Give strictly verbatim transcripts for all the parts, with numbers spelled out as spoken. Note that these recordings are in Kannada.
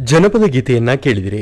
ಜನಪದ ಗೀತೆಯನ್ನ ಕೇಳಿದಿರಿ.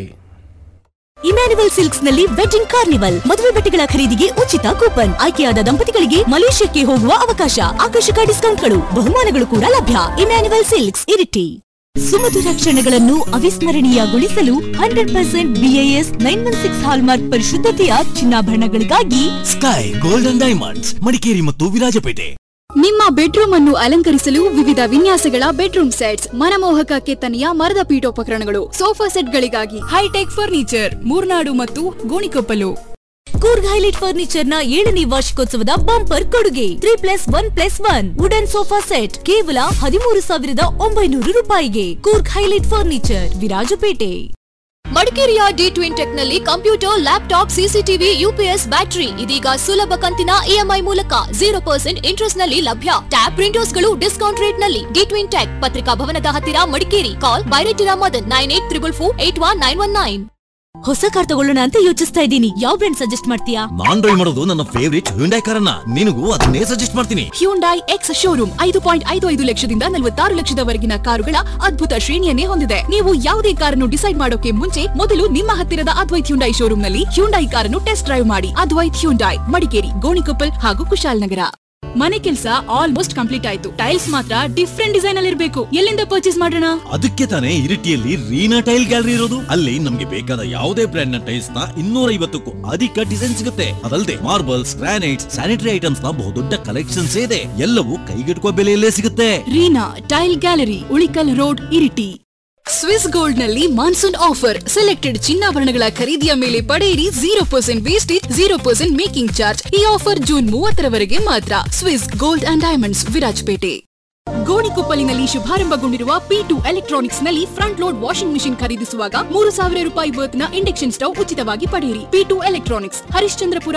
ಇಮ್ಯಾನ್ಯುವಲ್ ಸಿಲ್ಕ್ಸ್ ನಲ್ಲಿ ವೆಡ್ಡಿಂಗ್ ಕಾರ್ನಿವಲ್, ಮದುವೆ ಬಟ್ಟೆಗಳ ಖರೀದಿಗೆ ಉಚಿತ ಕೂಪನ್, ಆಯ್ಕೆಯಾದ ದಂಪತಿಗಳಿಗೆ ಮಲೇಷ್ಯಾಕ್ಕೆ ಹೋಗುವ ಅವಕಾಶ, ಆಕರ್ಷಕ ಡಿಸ್ಕೌಂಟ್ಗಳು, ಬಹುಮಾನಗಳು ಕೂಡ ಲಭ್ಯ. Emmanuel silks, Iritty. ಸುಮಧುರ ಕ್ಷಣಗಳನ್ನು ಅವಿಸ್ಮರಣೀಯಗೊಳಿಸಲು hundred percent BIS nine one six hallmark ಪರಿಶುದ್ಧತೆಯ ಚಿನ್ನಾಭರಣಗಳಿಗಾಗಿ sky golden diamonds, Madikeri ಮತ್ತು ವಿರಾಜಪೇಟೆ. ನಿಮ್ಮ ಬೆಡ್ರೂಮ್ ಅನ್ನು ಅಲಂಕರಿಸಲು ವಿವಿಧ ವಿನ್ಯಾಸಗಳ ಬೆಡ್ರೂಮ್ ಸೆಟ್ಸ್, ಮನಮೋಹಕ ಕೆತ್ತನೆಯ ಮರದ ಪೀಠೋಪಕರಣಗಳು, ಸೋಫಾ ಸೆಟ್ಗಳಿಗಾಗಿ ಹೈಟೆಕ್ ಫರ್ನಿಚರ್, ಮೂರ್ನಾಡು ಮತ್ತು ಗೋಣಿಕೊಪ್ಪಲು. ಕೂರ್ಗ್ ಹೈಲೈಟ್ ಫರ್ನಿಚರ್ ನ ಏಳನೇ ವಾರ್ಷಿಕೋತ್ಸವದ ಬಂಪರ್ ಕೊಡುಗೆ three plus one plus one wooden sofa set ಕೇವಲ ಹದಿಮೂರು ಸಾವಿರದ ಒಂಬೈನೂರು ರೂಪಾಯಿಗೆ. Coorg highlight furniture, Virajpet. ಮಡಿಕೇರಿಯ ಡಿ ಟ್ವಿನ್ ಟೆಕ್ ನಲ್ಲಿ computer, laptop, CCTV, UPS, battery ಇದೀಗ ಸುಲಭ ಕಂತಿನ ಇಎಂಐ ಮೂಲಕ ಜೀರೋ ಪರ್ಸೆಂಟ್ ಇಂಟ್ರೆಸ್ಟ್ ನಲ್ಲಿ ಲಭ್ಯ. ಟ್ಯಾಬ್ ಪ್ರಿಂಟರ್ಸ್ ಗಳು ಡಿಸ್ಕೌಂಟ್ ರೇಟ್ ನಲ್ಲಿ. ಡಿ ಟ್ವಿನ್ ಟೆಕ್, ಪತ್ರಿಕಾ ಭವನದ ಹತ್ತಿರ, ಮಡಿಕೇರಿ. ಕಾಲ್ ಬೈರೇಟಿರಾ Madan nine eight triple four eight one nine one nine. ಹೊಸ ಕಾರ್ ತಗೊಳ್ಳೋಣ ಅಂತ ಯೋಚಿಸ್ತಾ ಇದ್ದೀನಿ. ಯಾವ ಬ್ರ್ಯಾಂಡ್ ಸಜೆಸ್ಟ್ ಮಾಡ್ತೀಯಾ? ನಾನ್ ಡ್ರೈವ್ ಮಾಡೋದು ನನ್ನ ಫೇವರಿಟ್ ಹ್ಯುಂಡೈ ಕಾರನ್ನ, ನಿನಗೂ ಅದನ್ನೇ ಸಜೆಸ್ಟ್ ಮಾಡ್ತೀನಿ. ಹ್ಯುಂಡೈ ಎಕ್ಸ್ ಶೋರೂಮ್ ಐದು ಪಾಯಿಂಟ್ ಐದು ಐದು ಲಕ್ಷದಿಂದ ನಲವತ್ತಾರು ಲಕ್ಷದವರೆಗಿನ ಕಾರುಗಳ ಅದ್ಭುತ ಶ್ರೇಣಿಯನ್ನೇ ಹೊಂದಿದೆ. ನೀವು ಯಾವುದೇ ಕಾರನ್ನು ಡಿಸೈಡ್ ಮಾಡೋಕೆ ಮುಂಚೆ ಮೊದಲು ನಿಮ್ಮ ಹತ್ತಿರದ ಅದ್ವೈತ್ ಹ್ಯುಂಡೈ ಶೋರೂಮ್ ನಲ್ಲಿ ಹ್ಯುಂಡೈ ಕಾರನ್ನು ಟೆಸ್ಟ್ ಡ್ರೈವ್ ಮಾಡಿ. ಅದ್ವೈತ್ ಹ್ಯುಂಡೈ, ಮಡಿಕೇರಿ, ಗೋಣಿಕೊಪ್ಪಲ್ ಹಾಗೂ ಕುಶಾಲನಗರ. ಮನೆ ಕೆಲಸ ಆಲ್ಮೋಸ್ಟ್ ಕಂಪ್ಲೀಟ್ ಆಯ್ತು. ಟೈಲ್ಸ್ ಮಾತ್ರ ಡಿಫ್ರೆಂಟ್ ಡಿಸೈನ್ ಅಲ್ಲಿ ಇರಬೇಕು. ಎಲ್ಲಿಂದ ಪರ್ಚೇಸ್ ಮಾಡೋಣ? ಅದಕ್ಕೆ ತಾನೇ ಇರಿಟಿಯಲ್ಲಿ ರೀನಾ ಟೈಲ್ ಗ್ಯಾಲರಿ ಇರೋದು. ಅಲ್ಲಿ ನಮ್ಗೆ ಬೇಕಾದ ಯಾವುದೇ ಬ್ರ್ಯಾಂಡ್ ನ ಟೈಲ್ಸ್ ನ ಇನ್ನೂರ ಐವತ್ತಕ್ಕೂ ಅಧಿಕ ಡಿಸೈನ್ ಸಿಗುತ್ತೆ. ಅದಲ್ಲದೆ ಮಾರ್ಬಲ್ಸ್, ಗ್ರಾನೈಟ್ಸ್, ಸ್ಯಾನಿಟರಿ ಐಟಮ್ಸ್ ನ ಬಹುದೊಡ್ಡ ಕಲೆಕ್ಷನ್ಸ್ ಇದೆ. ಎಲ್ಲವೂ ಕೈಗೆಟುಕುವ ಬೆಲೆಯಲ್ಲೇ ಸಿಗುತ್ತೆ. Reena tail gallery, Ulikkal road, Iritty. Swiss gold ನಲ್ಲಿ ಮಾನ್ಸೂನ್ ಆಫರ್. ಸೆಲೆಕ್ಟೆಡ್ ಚಿನ್ನಾಭರಣಗಳ ಖರೀದಿಯ ಮೇಲೆ ಪಡೆಯಿರಿ zero percent wastage, zero percent making charge. ಈ ಆಫರ್ ಜೂನ್ ಮೂವತ್ತರವರೆಗೆ ಮಾತ್ರ. Swiss gold and diamonds, Virajpet. ಗೋಣಿಕೊಪ್ಪಲಿನಲ್ಲಿ ಶುಭಾರಂಭಗೊಂಡಿರುವ P to electronics ನಲ್ಲಿ ಫ್ರಂಟ್ ಲೋಡ್ ವಾಷಿಂಗ್ ಮಿಷಿನ್ ಖರೀದಿಸುವಾಗ ಮೂರು ಸಾವಿರ ರೂಪಾಯಿ ವರ್ತ್ನ ಇಂಡಕ್ಷನ್ ಸ್ಟವ್ ಉಚಿತವಾಗಿ ಪಡೆಯಿರಿ. P to electronics, Harishchandrapura.